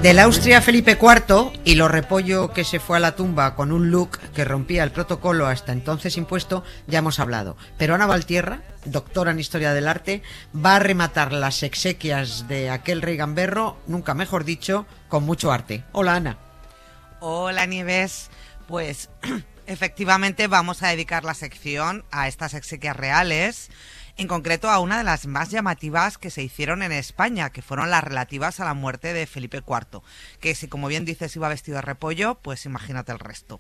Del Austria Felipe IV y lo repollo que se fue a la tumba con un look que rompía el protocolo hasta entonces impuesto, ya hemos hablado. Pero Ana Valtierra, doctora en Historia del Arte, va a rematar las exequias de aquel rey gamberro, nunca mejor dicho, con mucho arte. Hola, Ana. Hola, Nieves. Pues efectivamente vamos a dedicar la sección a estas exequias reales, en concreto a una de las más llamativas que se hicieron en España, que fueron las relativas a la muerte de Felipe IV, que si, como bien dices, iba vestido de repollo, pues imagínate el resto.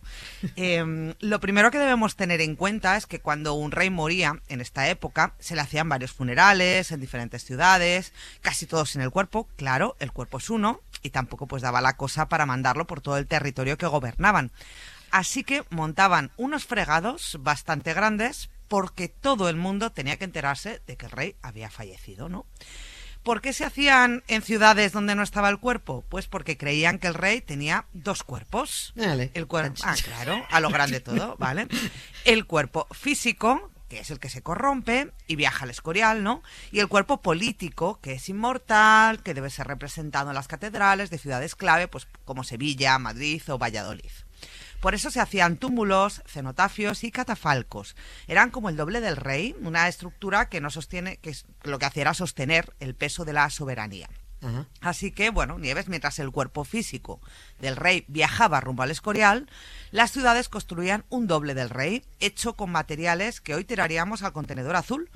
Lo primero que debemos tener en cuenta es que cuando un rey moría en esta época, se le hacían varios funerales en diferentes ciudades, casi todos sin el cuerpo. Claro, el cuerpo es uno y tampoco pues daba la cosa para mandarlo por todo el territorio que gobernaban. Así que montaban unos fregados bastante grandes, porque todo el mundo tenía que enterarse de que el rey había fallecido, ¿no? ¿Por qué se hacían en ciudades donde no estaba el cuerpo? Pues porque creían que el rey tenía dos cuerpos. Dale. El cuerpo, claro, a lo grande todo, ¿vale? El cuerpo físico, que es el que se corrompe y viaja al Escorial, ¿no? Y el cuerpo político, que es inmortal, que debe ser representado en las catedrales de ciudades clave, pues como Sevilla, Madrid o Valladolid. Por eso se hacían túmulos, cenotafios y catafalcos. Eran como el doble del rey, una estructura que no sostiene, lo que hacía era sostener el peso de la soberanía. Uh-huh. Así que, bueno, Nieves, mientras el cuerpo físico del rey viajaba rumbo al Escorial, las ciudades construían un doble del rey, hecho con materiales que hoy tiraríamos al contenedor azul,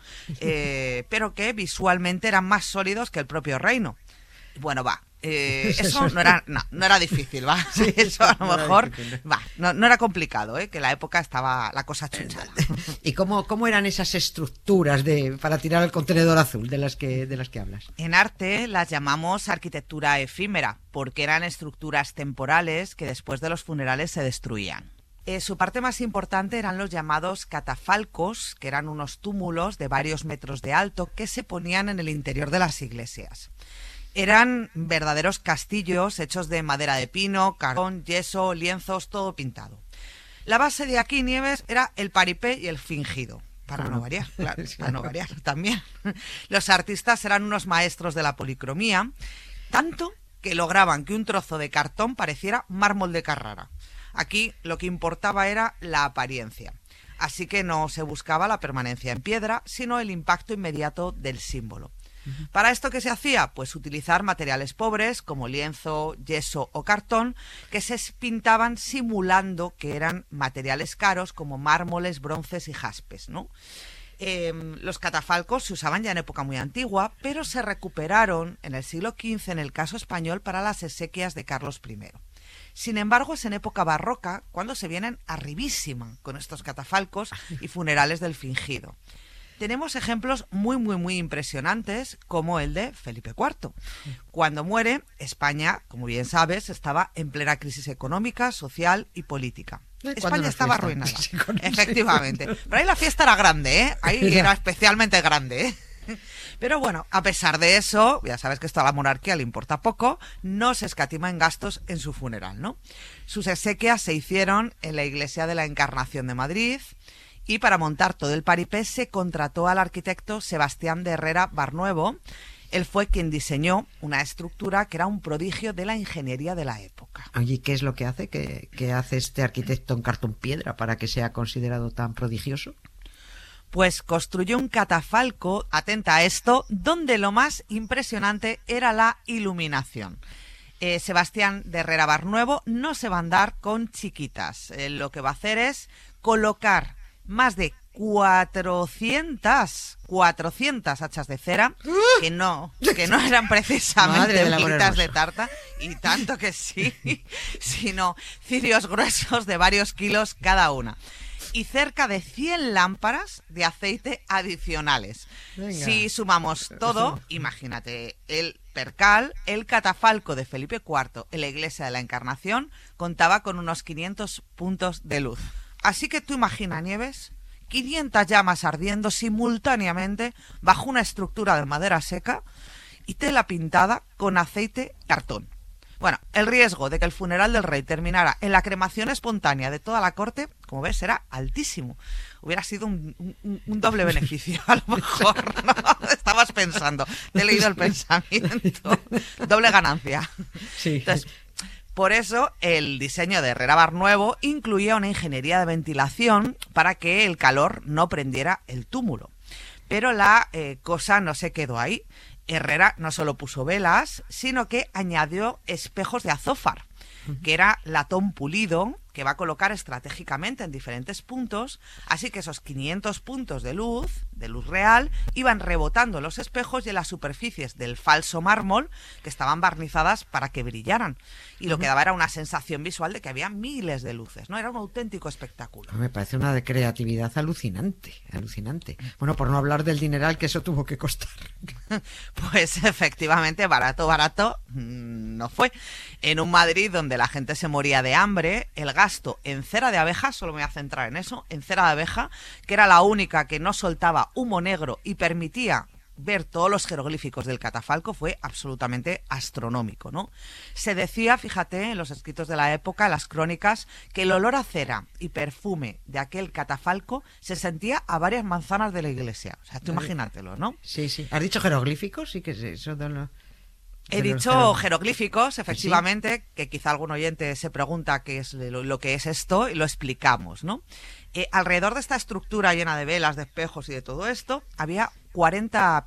pero que visualmente eran más sólidos que el propio reino. Bueno, va. Eso no era difícil, ¿va? Sí, eso a lo mejor no era complicado, que la época estaba la cosa chunchada. ¿Y cómo eran esas estructuras para tirar al contenedor azul de las que hablas? En arte las llamamos arquitectura efímera, porque eran estructuras temporales que después de los funerales se destruían. Su parte más importante eran los llamados catafalcos, que eran unos túmulos de varios metros de alto que se ponían en el interior de las iglesias. Eran verdaderos castillos hechos de madera de pino, carbón, yeso, lienzos, todo pintado. La base de aquí, Nieves, era el paripé y el fingido. Para no variar, claro, para no variar también. Los artistas eran unos maestros de la policromía, tanto que lograban que un trozo de cartón pareciera mármol de Carrara. Aquí lo que importaba era la apariencia. Así que no se buscaba la permanencia en piedra, sino el impacto inmediato del símbolo. ¿Para esto qué se hacía? Pues utilizar materiales pobres como lienzo, yeso o cartón que se pintaban simulando que eran materiales caros como mármoles, bronces y jaspes, ¿no? Los catafalcos se usaban ya en época muy antigua, pero se recuperaron en el siglo XV en el caso español para las exequias de Carlos I. Sin embargo, es en época barroca cuando se vienen arribísima con estos catafalcos y funerales del fingido. Tenemos ejemplos muy impresionantes como el de Felipe IV. Cuando muere, España, como bien sabes, estaba en plena crisis económica, social y política. España estaba arruinada, efectivamente. Pero ahí la fiesta era grande, ahí era especialmente grande, Pero bueno, a pesar de eso, ya sabes que esto a la monarquía le importa poco, no se escatima en gastos en su funeral, ¿no? Sus exequias se hicieron en la Iglesia de la Encarnación de Madrid. Y para montar todo el paripé se contrató al arquitecto Sebastián de Herrera Barnuevo. Él fue quien diseñó una estructura que era un prodigio de la ingeniería de la época. Oye, ¿qué es lo que hace? ¿Qué hace este arquitecto en cartón piedra para que sea considerado tan prodigioso? Pues construyó un catafalco, atenta a esto, donde lo más impresionante era la iluminación. Sebastián de Herrera Barnuevo no se va a andar con chiquitas. Lo que va a hacer es colocar más de 400 hachas de cera, que no eran precisamente bolitas de tarta, y tanto que sí, sino cirios gruesos de varios kilos cada una. Y cerca de 100 lámparas de aceite adicionales. Venga. Si sumamos todo, imagínate, el percal, el catafalco de Felipe IV en la Iglesia de la Encarnación contaba con unos 500 puntos de luz. Así que tú imagina, Nieves, 500 llamas ardiendo simultáneamente bajo una estructura de madera seca y tela pintada con aceite cartón. Bueno, el riesgo de que el funeral del rey terminara en la cremación espontánea de toda la corte, como ves, era altísimo. Hubiera sido un doble beneficio, a lo mejor, ¿no? Estabas pensando, te he leído el pensamiento. Doble ganancia. Sí. Entonces, por eso el diseño de Herrera Barnuevo incluía una ingeniería de ventilación para que el calor no prendiera el túmulo. Pero la cosa no se quedó ahí. Herrera no solo puso velas, sino que añadió espejos de azófar, que era latón pulido, que va a colocar estratégicamente en diferentes puntos, así que esos 500 puntos de luz real, iban rebotando en los espejos y en las superficies del falso mármol, que estaban barnizadas para que brillaran. Y lo que daba era una sensación visual de que había miles de luces, ¿no? Era un auténtico espectáculo. Me parece una de creatividad alucinante, alucinante. Bueno, por no hablar del dineral que eso tuvo que costar. Pues efectivamente, barato no fue. En un Madrid donde la gente se moría de hambre, el gasto en cera de abeja, solo me voy a centrar en eso, en cera de abeja, que era la única que no soltaba humo negro y permitía ver todos los jeroglíficos del catafalco, fue absolutamente astronómico, ¿no? Se decía, fíjate, en los escritos de la época, en las crónicas, que el olor a cera y perfume de aquel catafalco se sentía a varias manzanas de la iglesia. O sea, tú imagínatelo, ¿no? Sí. ¿Has dicho jeroglíficos? Sí, que es eso de lo... He dicho jeroglíficos, efectivamente, ¿sí? Que quizá algún oyente se pregunta qué es lo que es esto, y lo explicamos, ¿no? Alrededor de esta estructura llena de velas, de espejos y de todo esto, había 40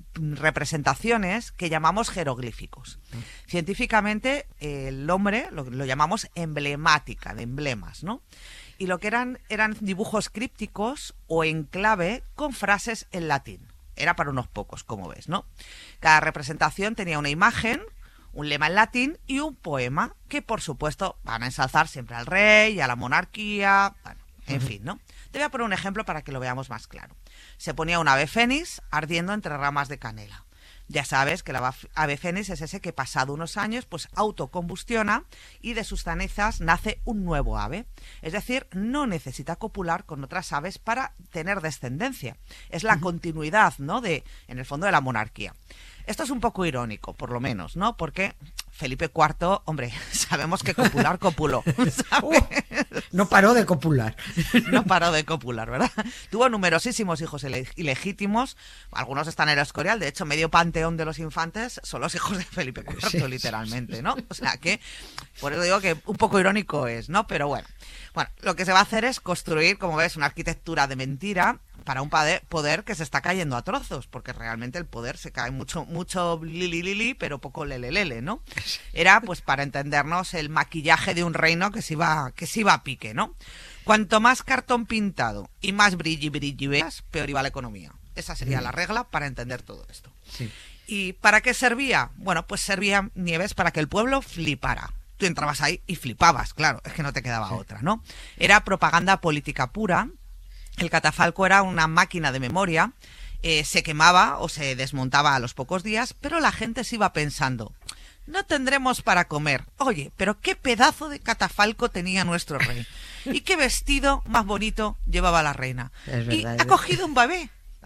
representaciones que llamamos jeroglíficos. Científicamente, el nombre lo llamamos emblemática, de emblemas, ¿no? Y lo que eran dibujos crípticos o en clave con frases en latín. Era para unos pocos, como ves, ¿no? Cada representación tenía una imagen, un lema en latín y un poema que, por supuesto, van a ensalzar siempre al rey, a la monarquía, bueno, en fin, ¿no? Te voy a poner un ejemplo para que lo veamos más claro. Se ponía un ave fénix ardiendo entre ramas de canela. Ya sabes que la ave fénix es ese que pasado unos años pues autocombustiona y de sus cenizas nace un nuevo ave. Es decir, no necesita copular con otras aves para tener descendencia. Es la continuidad, ¿no? En el fondo, de la monarquía. Esto es un poco irónico, por lo menos, ¿no? Porque Felipe IV, hombre, sabemos que copuló, ¿sabes? No paró de copular. No paró de copular, ¿verdad? Tuvo numerosísimos hijos ilegítimos, algunos están en el Escorial, de hecho, medio panteón de los infantes son los hijos de Felipe IV, sí, literalmente, ¿no? O sea que, por eso digo que un poco irónico es, ¿no? Pero bueno, lo que se va a hacer es construir, como ves, una arquitectura de mentira para un poder que se está cayendo a trozos, porque realmente el poder se cae mucho lili, pero poco lelelele, ¿no? Era, pues, para entendernos, el maquillaje de un reino que se iba a pique, ¿no? Cuanto más cartón pintado y más brilli veas, peor iba la economía. Esa sería la regla para entender todo esto. Sí. ¿Y para qué servía? Bueno, pues servía, Nieves, para que el pueblo flipara. Tú entrabas ahí y flipabas, claro, es que no te quedaba otra, ¿no? Era propaganda política pura. El catafalco era una máquina de memoria, se quemaba o se desmontaba a los pocos días, pero la gente se iba pensando, no tendremos para comer. Oye, pero qué pedazo de catafalco tenía nuestro rey. Y qué vestido más bonito llevaba la reina. Es verdad, y ha cogido un bebé.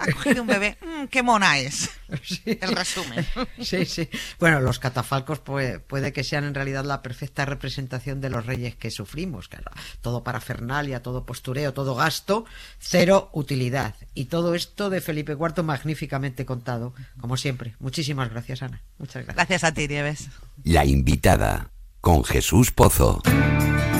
Qué mona es. Sí. El resumen. Sí. Bueno, los catafalcos puede que sean en realidad la perfecta representación de los reyes que sufrimos. Claro, todo parafernalia, todo postureo, todo gasto, cero utilidad. Y todo esto de Felipe IV magníficamente contado, como siempre. Muchísimas gracias, Ana. Muchas gracias. Gracias a ti, Nieves. La invitada, con Jesús Pozo.